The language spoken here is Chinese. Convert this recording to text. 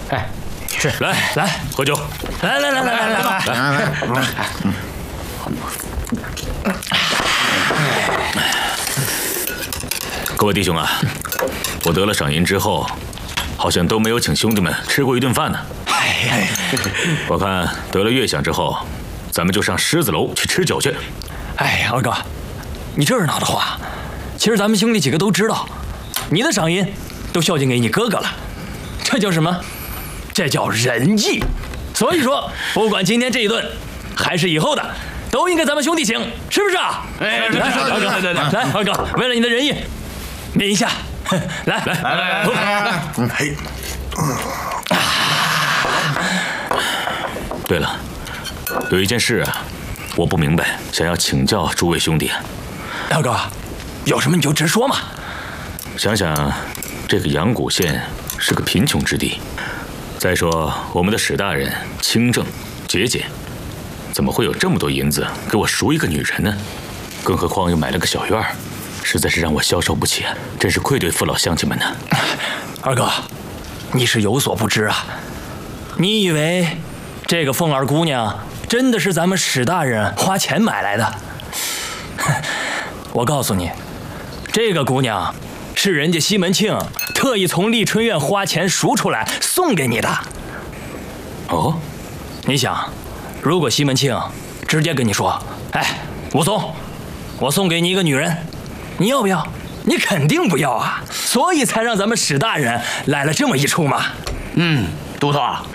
哎，是， 来喝酒， 来， 各位弟兄啊，我得了赏银之后，好像都没有请兄弟们吃过一顿饭呢。我看得了月饷之后，咱们就上狮子楼去吃酒去。 哎，二哥，你这是哪的话？其实咱们兄弟几个都知道，你的赏银都孝敬给你哥哥了，这叫什么？这叫仁义。所以说，不管今天这一顿，还是以后的，都应该咱们兄弟请，是不是啊？ 哎， 来，二哥，来，二哥，为了你的仁义，抿一下，来， 嘿， 对了，有一件事啊，我不明白，想要请教诸位兄弟。 二哥，有什么你就直说嘛。 想想，这个阳谷县是个贫穷之地，再说我们的史大人清正节俭，怎么会有这么多银子给我赎一个女人呢？更何况又买了个小院儿，实在是让我消受不起，真是愧对父老乡亲们呢。 二哥，你是有所不知啊，你以为这个凤儿姑娘真的是咱们史大人花钱买来的？我告诉你，这个姑娘是人家西门庆特意从丽春院花钱赎出来送给你的。 哦， 你想，如果西门庆直接跟你说，哎，武松，我送给你一个女人，你要不要？你肯定不要啊，所以才让咱们史大人来了这么一出嘛。 督头啊，